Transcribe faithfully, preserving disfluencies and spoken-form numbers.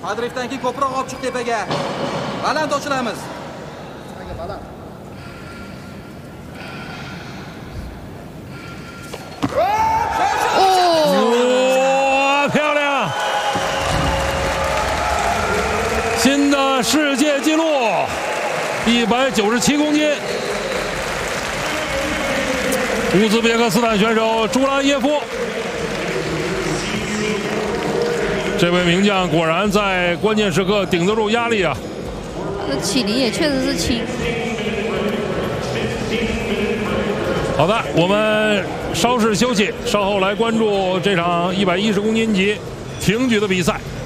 Madriddan keyin ko'proq olib chiq tepaga. Baland ochilamiz. Baland. 哇，漂亮！新的世界纪录，一百九十七公斤。乌兹别克斯坦选手朱拉耶夫，这位名将果然在关键时刻顶得住压力啊！ 这体力也确实是轻。 好的，我们稍事休息，稍后来关注这场一百一十公斤级挺举的比赛。